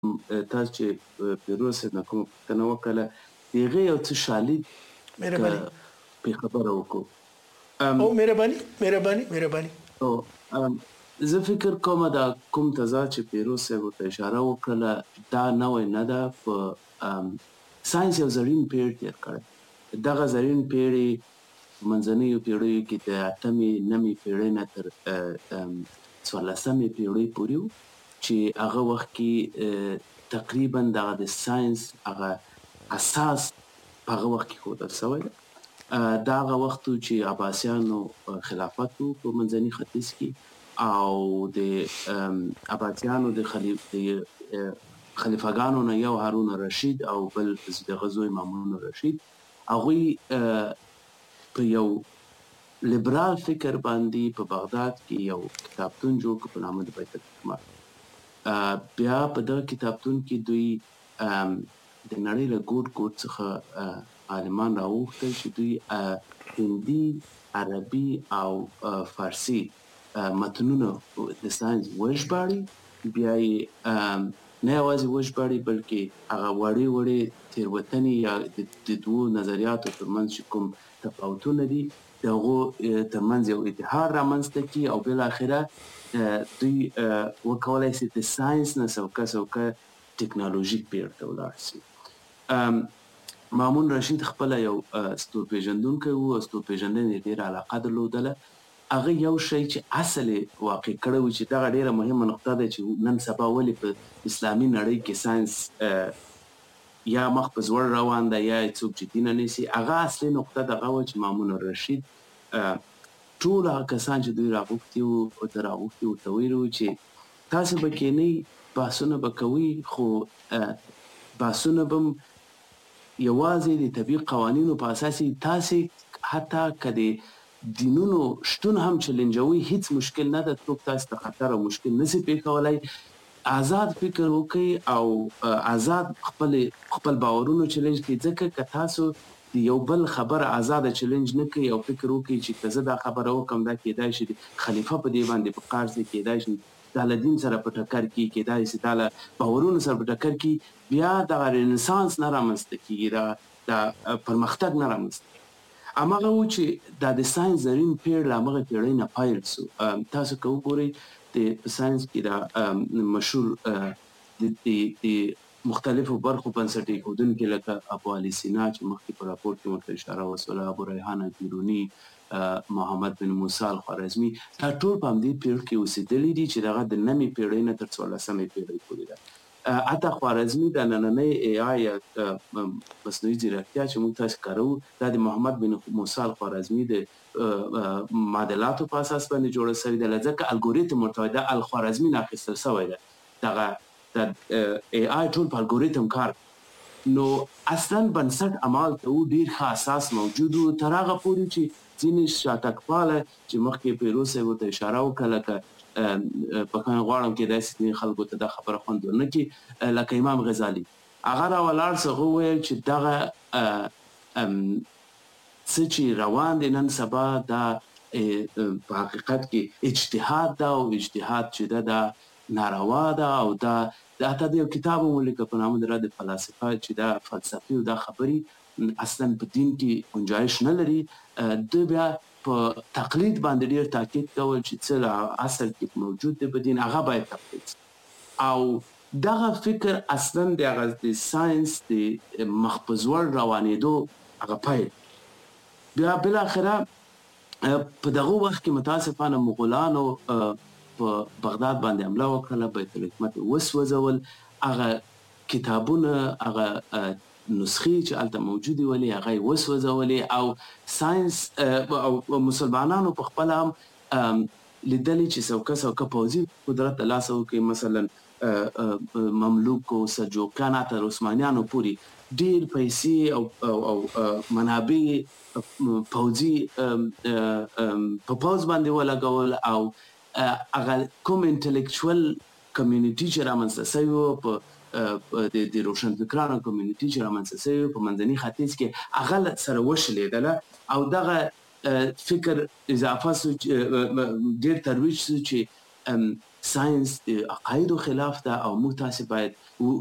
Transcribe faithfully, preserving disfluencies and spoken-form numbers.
تاسو چې پیروز صاحب نه کومه پوښتنه وکړله د هغې یو څه شالید مهرباني پې خبره وکړو. او مهرباني مهرباني مهرباني او زه فکر کوم دا کوم تضاد چې پیروز صاحب ورته اشاره وکړله دا نوی نه ده. په ساینس یو زرین پېړ تېر کړی. دغه زرین پېړۍ په منځنیو پیړیو کې د اتمې نهمې پیړۍ نه تر څوارلسمې پیړۍ پورې و چې هغه وخت کې تقریبا دغه د ساینس هغه اساس په هغه وخت کې ښودل سوی ده. دا هغه وخت و چې عباسیانو خلافت و په منځني ختیځ کې او د عباسیانو د خلیفګانو نه یو هارون الرشید او بل دغه زوی مامون الرشید هغوی په یو لیبرال فکر باندې په بغداد کې یو کتابتون جوړ کړ په نامه د بیت الحکمت. بیا په دغه کتابتون کې دوی د نړۍ له ګوټ ګوټ څخه عالمان راوغوښتل چې دوی هندي، عربي او فارسي متنونه د ساینس وژباړي. بیا یې نه یوازې وژباړي بلکې هغه وړې وړې تېروتنې یا د دوو نظریاتو ترمنځ چې کوم تفاوتونه دي د هغو ترمنځ یو اتحاد رامنځته کړي او بالاخره دوی وکولی سي د ساینس نه سوکه سوکه ټکنالوژیک پېړ ته ولاړ سي. مامون رشید خپله یو ستورپېژندونکی و او ستورپېژندنې یې ډېره علاقه درلودله. هغه یو شی چې اصل یې واقع کړی و چې دغه ډېره مهمه نقطه ده چې نن سبا ولې په اسلامي نړۍ کې ساینس یا مخ په زوړ روان ده یا یې څوک جدي نه نیسي. هغه اصلي نقطه دغه وه چې مامون الرشید ټول هغه کسان چې دوی راغوښتي وو ورته راغوښتي ورته ویلي وو چې تاسې به کښېنئ بحثونه به کوئ خو بحثونه به یوازې د طبیعي قوانینو په اساس تاسې حتی که د دینونو شتون هم چلنجوي هیڅ مشکل نه ده، څوک تاسې ته خطر او مشکل نشي پېښولی. آزاد فکر وکړئ او آزاد خپل خپل باورونو چلنج کړئ. ځکه که تاسو د یو بل خبره آزاده چلنج نه کوئ او فکر وکړئ چې که زه دا خبره وکړم دا کېدای شي خلیفه په دې باندې په قار شي، کېدای شي دا له دین سره په ټکر کې، کېدای شي دا له باورونو سره په ټکر کې، بیا دغه رنسانس نه رامنځته کېږي، دا د پرمختګ نه رامنځته کېږي. هماغه و چې دا د ساینس زرین پېړ له همغه پېړۍ نه پیل سو. تاسو که وګورئ د ساینس کې دا مشهور د مختلفو برخو بنسټ ایښودونکي لکه ابو علي سینا چې مخکې په راپور کې ورته اشاره وسوله، ابو ریحان بیروني، محمد بن موسی الخوارزمي، دا ټول په همدې پېړ کې اوسېدلي دي چې دغه د نهمې پېړۍ نه تر څوارلسمې پېړۍ پورې ده. حتی خوارزمي د نننۍ ای آی یا مصنوعي ځیرکتیا چې موږ تاسې کاروو دا د محمد بن موسی الخوارزمي د معادلاتو په اساس باندې جوړه شوې ده، ځکه الګوریتم ورته د الخوارزمي نه اخیستل شوی ده. دغه د ای آی ټول په الګوریتم کار نو اصلا بنسټ عمل ته ډېر ښه اساس موجود و تر هغه پورې چې ځینې شاتګپاله چې مخکې پیروز صاحب ورته اشاره وکړه لکه بخښنه غواړم کېدای شي ځینې خلکو ته دا خبره خوند ونه کړي لکه امام غزالي هغه راولاړ څه هغه وویل چې دغه څه چې روان دی نن سبا دا په حقیقت کې اجتهاد ده او اجتهاد چې ده دا ناروا ده او دا حتی د یو کتاب هم ولیکه په نامه د رد فلاسفه چې دا فلسفي او دا خبرې اصلا په دین کې گنجایش نه لري. دوی بیا په تقلید باندې ډېر تاکید کول چې څه اصل کې موجود دی په دین هغه باید تقلید او دغه فکر اصلا د هغه د ساینس د مخ په ځوړ روانېدو هغه پیل. بیا بالاخره په دغه وخت کې متاسفانه مغولانو په بغداد باندې حمله وکړله، بیت الحکمت وسوځول، هغه کتابونه هغه نسخې چې هلته موجودې ولې هغه یې وسوځولې او ساینس او مسلمانانو په خپله هم لیدلې چې سوکه سوکه پوځي قدرت له لاسه وکړي. مثلا مملوکو، سلجوقیان تر عثمانیانو پورې ډېر پیسې او منابع پوځي په پوځ باندې ولګول او هغه کوم انټلیکچوال کمیونټي چې رامنځته سوی و په د روشنفکرانو کمیونټي چې رامنځته سوی په منځني ختیځ کې هغه سره وشلېدله او دغه فکر اضافه سو ډېر ترویج سو چې ساينس د عقایدو خلاف ده او موږ تاسو باید